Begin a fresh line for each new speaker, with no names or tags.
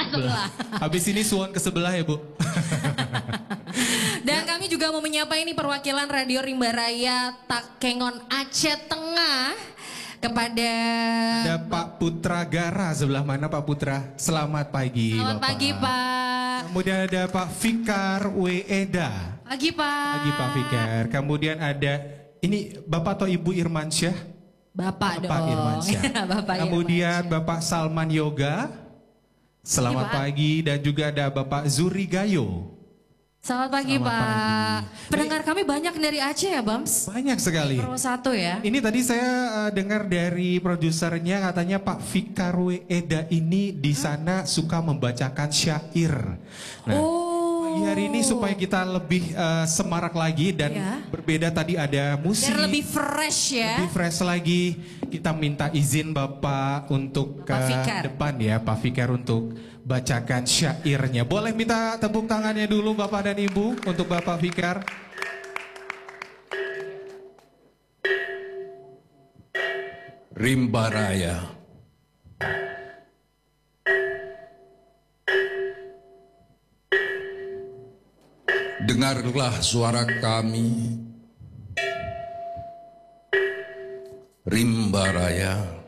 sebelah.
Habis ini suon ke sebelah ya Bu.
Dan kami juga mau menyapa ini perwakilan Radio Rimba Raya Takengon Aceh Tengah kepada
ada Pak Putra Gara sebelah mana Pak Putra? Selamat pagi.
Selamat
Bapak.
pagi Pak.
Kemudian ada Pak Fikar Weeda.
Pagi Pak.
Pagi Pak Fikar. Kemudian ada ini Bapak atau Ibu Irmansyah?
Bapak
Bapak
dong.
Irmansyah.
Bapak
Kemudian
Irmansyah.
Bapak Salman Yoga. Selamat pagi. Dan juga ada Bapak Zuri Gayo.
Selamat pagi
Selamat
Pak.
pagi.
Pendengar kami banyak dari Aceh ya Bams?
Banyak sekali.
Pro 1 ya.
Ini tadi saya dengar dari produsernya katanya Pak Fikar Weeda ini di sana suka membacakan syair. Nah, pagi hari ini supaya kita lebih semarak lagi dan berbeda tadi ada musik.
Biar lebih fresh ya.
Lebih fresh lagi. Kita minta izin Bapak untuk ke depan ya Pak Fikar untuk bacakan syairnya. Boleh minta tepuk tangannya dulu Bapak dan Ibu untuk Bapak Fikar.
Rimba Raya. Dengarlah suara kami, Rimba Raya.